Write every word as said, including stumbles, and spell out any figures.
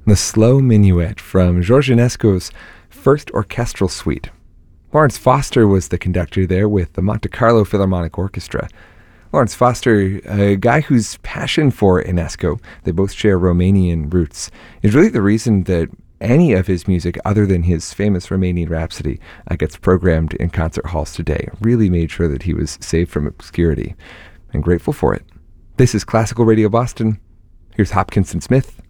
The slow minuet from George Enesco's first orchestral suite. Lawrence Foster was the conductor there with the Monte Carlo Philharmonic Orchestra. Lawrence Foster, a guy whose passion for Enesco, they both share Romanian roots, is really the reason that any of his music other than his famous Romanian Rhapsody uh, gets programmed in concert halls today. Really made sure that he was saved from obscurity, and grateful for it. This is Classical Radio Boston. Here's Hopkins and Smith